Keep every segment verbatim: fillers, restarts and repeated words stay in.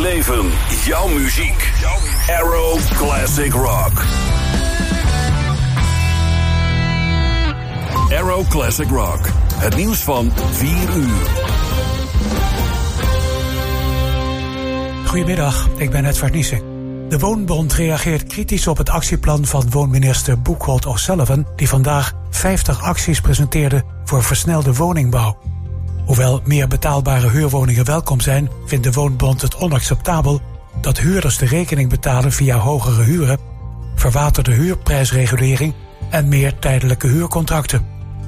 leven, jouw muziek. Arrow Classic Rock. Arrow Classic Rock. Het nieuws van vier uur. Goedemiddag, ik ben Edward Niesing. De Woonbond reageert kritisch op het actieplan van woonminister Buchholz O'Sullivan, die vandaag vijftig acties presenteerde voor versnelde woningbouw. Hoewel meer betaalbare huurwoningen welkom zijn, vindt de Woonbond het onacceptabel dat huurders de rekening betalen via hogere huren, verwaterde huurprijsregulering en meer tijdelijke huurcontracten.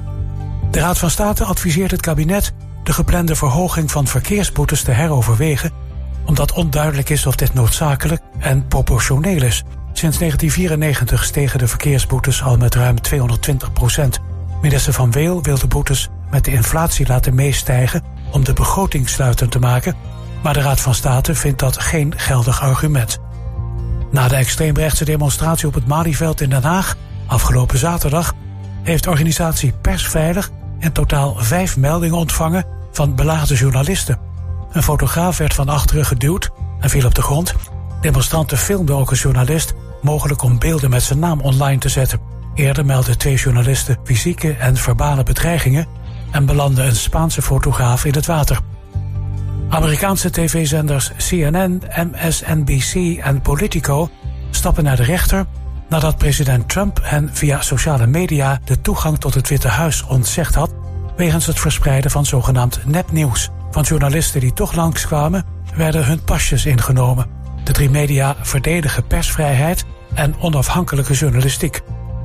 De Raad van State adviseert het kabinet de geplande verhoging van verkeersboetes te heroverwegen, omdat onduidelijk is of dit noodzakelijk en proportioneel is. Sinds negentien vierennegentig stegen de verkeersboetes al met ruim tweehonderdtwintig procent. Minister Van Weel wil de boetes met de inflatie laten meestijgen om de begroting sluitend te maken, maar de Raad van State vindt dat geen geldig argument. Na de extreemrechtse demonstratie op het Malieveld in Den Haag afgelopen zaterdag heeft de organisatie Persveilig in totaal vijf meldingen ontvangen van belaagde journalisten. Een fotograaf werd van achteren geduwd en viel op de grond. Demonstranten filmden ook een journalist, mogelijk om beelden met zijn naam online te zetten. Eerder meldden twee journalisten fysieke en verbale bedreigingen en belandde een Spaanse fotograaf in het water. Amerikaanse tv-zenders C N N, M S N B C en Politico stappen naar de rechter nadat president Trump hen via sociale media de toegang tot het Witte Huis ontzegd had wegens het verspreiden van zogenaamd nepnieuws. Van journalisten die toch langskwamen werden hun pasjes ingenomen. De drie media verdedigen persvrijheid en onafhankelijke journalistiek.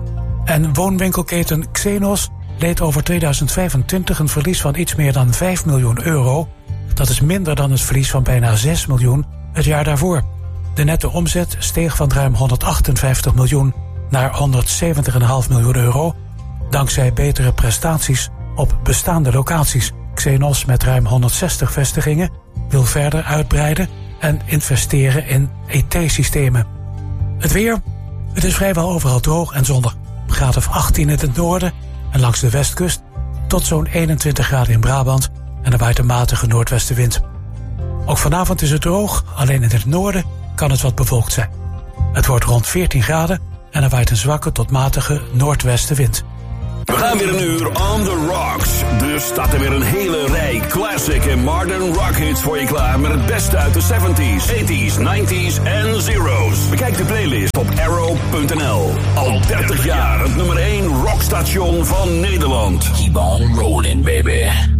En woonwinkelketen Xenos leed over tweeduizend vijfentwintig een verlies van iets meer dan vijf miljoen euro. Dat is minder dan het verlies van bijna zes miljoen het jaar daarvoor. De netto omzet steeg van ruim honderdachtenvijftig miljoen naar honderdzeventig komma vijf miljoen euro, dankzij betere prestaties op bestaande locaties. Xenos met ruim honderdzestig vestigingen wil verder uitbreiden en investeren in I T-systemen. Het weer, het is vrijwel overal droog en zonnig. Graad of achttien in het noorden en langs de westkust tot zo'n eenentwintig graden in Brabant en er waait een matige noordwestenwind. Ook vanavond is het droog, alleen in het noorden kan het wat bewolkt zijn. Het wordt rond veertien graden en er waait een zwakke tot matige noordwestenwind. We gaan weer een uur on the rocks. Dus staat er weer een hele rij classic en modern rock hits voor je klaar met het beste uit de zeventies, tachtiger, negentiger en zero's. Bekijk de playlist op arrow punt n l. Al dertig jaar het nummer één rockstation van Nederland. Keep on rolling, baby.